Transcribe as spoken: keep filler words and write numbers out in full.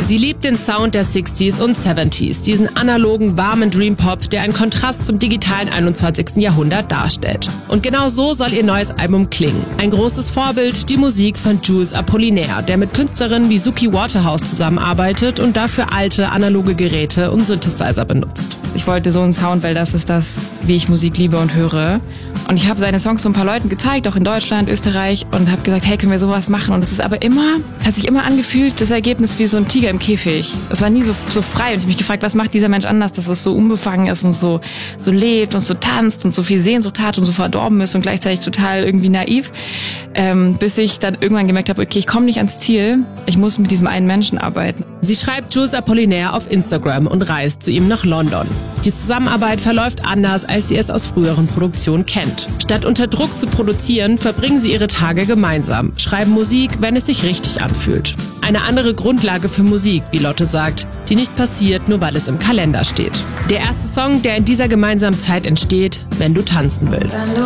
Sie liebt den Sound der sechziger und siebziger, diesen analogen, warmen Dream-Pop, der einen Kontrast zum digitalen einundzwanzigsten Jahrhundert darstellt. Und genau so soll ihr neues Album klingen. Ein großes Vorbild, die Musik von Jules Apollinaire, der mit Künstlerinnen wie Suki Waterhouse zusammenarbeitet und dafür alte, analoge Geräte und Synthesizer benutzt. Ich wollte so einen Sound, weil das ist das, wie ich Musik liebe und höre. Und ich habe seine Songs so ein paar Leuten gezeigt, auch in Deutschland, Österreich, und habe gesagt, hey, können wir sowas machen? Und es ist aber immer, es hat sich immer angefühlt, das Ergebnis wie so ein Tiger im Käfig. Es war nie so, so frei, und ich habe mich gefragt, was macht dieser Mensch anders, dass es so unbefangen ist und so, so lebt und so tanzt und so viel Sehnsucht hat und so verdorben ist und gleichzeitig total irgendwie naiv, ähm, bis ich dann irgendwann gemerkt habe, okay, ich komme nicht ans Ziel, ich muss mit diesem einen Menschen arbeiten. Sie schreibt Jules Apollinaire auf Instagram und reist zu ihm nach London. Die Zusammenarbeit verläuft anders, als sie es aus früheren Produktionen kennt. Statt unter Druck zu produzieren, verbringen sie ihre Tage gemeinsam, schreiben Musik, wenn es sich richtig anfühlt. Eine andere Grundlage für Musik, wie Lotte sagt, die nicht passiert, nur weil es im Kalender steht. Der erste Song, der in dieser gemeinsamen Zeit entsteht, Wenn du tanzen willst. Wenn du